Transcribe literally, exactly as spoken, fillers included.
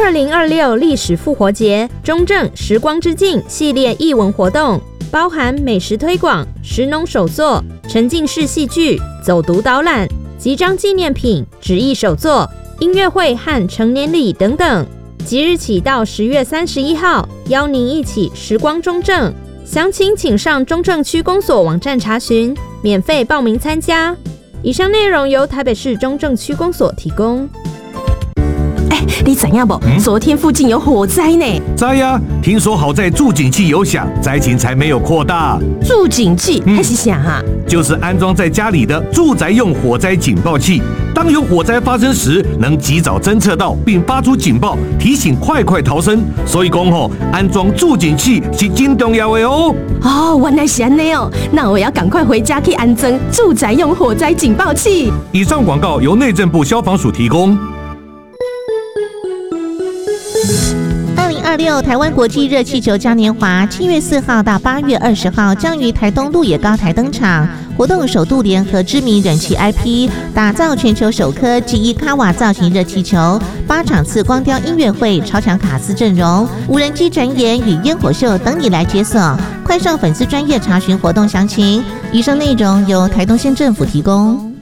二零二六历史复活节中正时光之境系列艺文活动，包含美食推广、食农手作、沉浸式戏剧、走读导览、集章纪念品、纸艺手作、音乐会和成年礼等等。即日起到十月三十一号，邀您一起时光中正。详情请上中正区公所网站查询，免费报名参加。以上内容由台北市中正区公所提供。 哎，你知影不？嗯、昨天附近有火灾呢。 知呀，听说好在助警器有响，灾情才没有扩大。 助警器还是啥啊？ 就是安装在家里的住宅用火灾警报器，当有火灾发生时，能及早侦测到并发出警报，提醒快快逃生。所以讲吼，安装助警器是真重要的哦。 哦，原来是安尼哦，那我要赶快回家去安装住宅用火灾警报器。 以上广告由内政部消防署提供。 二零二六台湾国际热气球嘉年华七月四号到八月二十号将于台东鹿野高台登场。活动首度联合知名人气 I P， 打造全球首颗 G 一 卡瓦造型热气球，八场次光雕音乐会、超强卡司阵容、无人机展演与烟火秀等你来解锁。快上粉丝专页查询活动详情。以上内容由台东县政府提供。